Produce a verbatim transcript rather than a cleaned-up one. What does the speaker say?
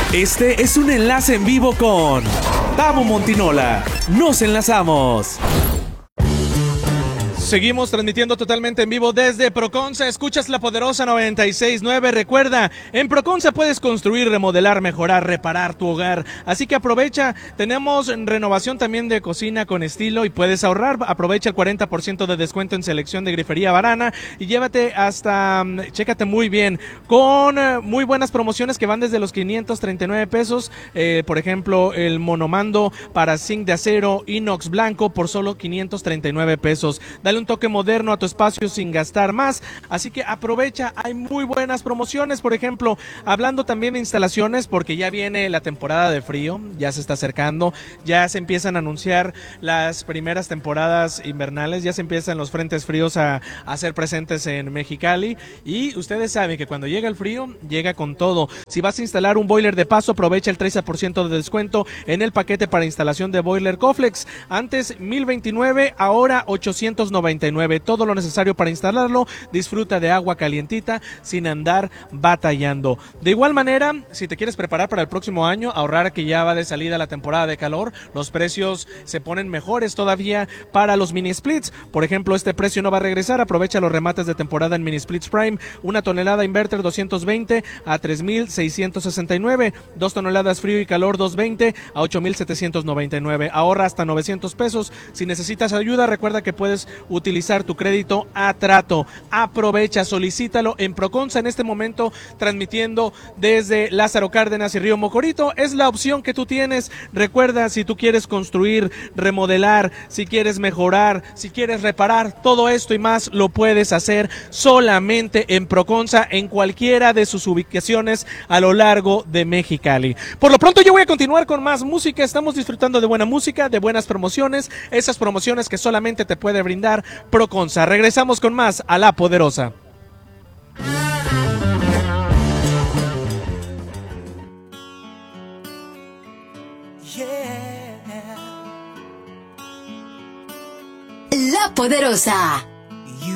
Este es un enlace en vivo con Tabo Montinola. Nos enlazamos. Seguimos transmitiendo totalmente en vivo desde Proconza. Escuchas La Poderosa noventa y seis punto nueve. Recuerda, en Proconza puedes construir, remodelar, mejorar, reparar tu hogar. Así que aprovecha. Tenemos renovación también de cocina con estilo y puedes ahorrar. Aprovecha el cuarenta por ciento de descuento en selección de grifería Varana y llévate hasta, chécate muy bien, con muy buenas promociones que van desde los quinientos treinta y nueve pesos. Eh, por ejemplo, el monomando para zinc de acero inox blanco por solo quinientos treinta y nueve pesos. Dale un toque moderno a tu espacio sin gastar más, así que aprovecha, hay muy buenas promociones. Por ejemplo, hablando también de instalaciones, porque ya viene la temporada de frío, ya se está acercando, ya se empiezan a anunciar las primeras temporadas invernales, ya se empiezan los frentes fríos a, a ser presentes en Mexicali, y ustedes saben que cuando llega el frío, llega con todo. Si vas a instalar un boiler de paso, aprovecha el treinta por ciento de descuento en el paquete para instalación de boiler Coflex, antes mil veintinueve, ahora ochocientos noventa y nueve, todo lo necesario para instalarlo. Disfruta de agua calientita sin andar batallando. De igual manera, si te quieres preparar para el próximo año, ahorrar que ya va de salida la temporada de calor, los precios se ponen mejores todavía para los mini splits. Por ejemplo, este precio no va a regresar, aprovecha los remates de temporada en mini splits Prime, una tonelada inverter doscientos veinte a tres mil seiscientos sesenta y nueve, dos toneladas frío y calor doscientos veinte a ocho mil setecientos noventa y nueve, ahorra hasta novecientos pesos. Si necesitas ayuda, recuerda que puedes utilizar tu crédito a trato. Aprovecha, solicítalo en Proconza en este momento, transmitiendo desde Lázaro Cárdenas y Río Mocorito. Es la opción que tú tienes. Recuerda, si tú quieres construir, remodelar, si quieres mejorar, si quieres reparar, todo esto y más lo puedes hacer solamente en Proconza, en cualquiera de sus ubicaciones a lo largo de Mexicali. Por lo pronto yo voy a continuar con más música. Estamos disfrutando de buena música, de buenas promociones, esas promociones que solamente te puede brindar Proconza. Regresamos con más a La Poderosa. La Poderosa.